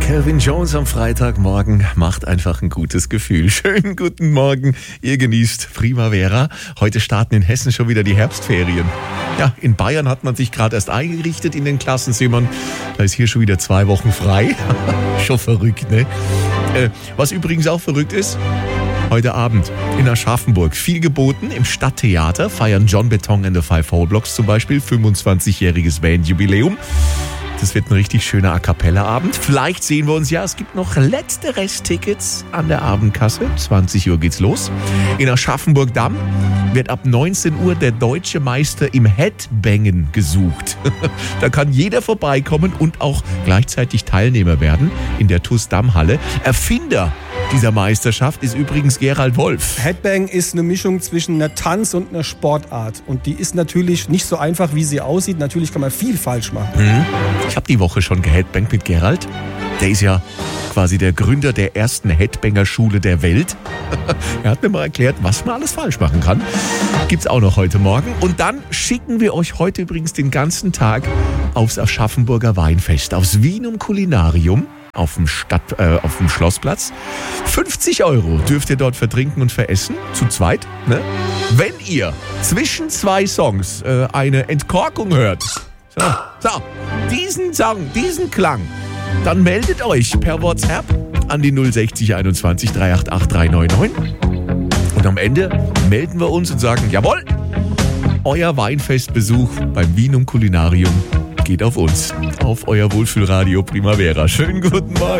Calvin Jones am Freitagmorgen macht einfach ein gutes Gefühl. Schönen guten Morgen, ihr genießt Primavera. Heute starten in Hessen schon wieder die Herbstferien. Ja, in Bayern hat man sich gerade erst eingerichtet in den Klassenzimmern. Da ist hier schon wieder 2 Wochen frei. Schon verrückt, ne? Was übrigens auch verrückt ist, heute Abend in Aschaffenburg viel geboten. Im Stadttheater feiern John Beton and the Five Whole Blocks zum Beispiel 25-jähriges Bandjubiläum. Das wird ein richtig schöner A-Cappella-Abend. Vielleicht sehen wir uns ja. Es gibt noch letzte Resttickets an der Abendkasse. 20 Uhr geht's los. In Aschaffenburg-Damm wird ab 19 Uhr der deutsche Meister im Headbangen gesucht. Da kann jeder vorbeikommen und auch gleichzeitig Teilnehmer werden in der TuS-Damm-Halle. Erfinder dieser Meisterschaft ist übrigens Gerald Wolf. Headbang ist eine Mischung zwischen einer Tanz- und einer Sportart. Und die ist natürlich nicht so einfach, wie sie aussieht. Natürlich kann man viel falsch machen. Ich habe die Woche schon geheadbangt mit Gerald. Der ist ja quasi der Gründer der ersten Headbanger-Schule der Welt. Er hat mir mal erklärt, was man alles falsch machen kann. Gibt's auch noch heute Morgen. Und dann schicken wir euch heute übrigens den ganzen Tag aufs Aschaffenburger Weinfest, aufs Vinum Culinarium. Auf dem Schlossplatz. 50 € dürft ihr dort vertrinken und veressen, zu zweit. Ne? Wenn ihr zwischen 2 Songs eine Entkorkung hört, so, diesen Song, diesen Klang, dann meldet euch per WhatsApp an die 060 21 388 399. Und am Ende melden wir uns und sagen, jawohl, euer Weinfestbesuch beim Vinum Culinarium geht auf uns, auf euer Wohlfühlradio Primavera. Schönen guten Morgen.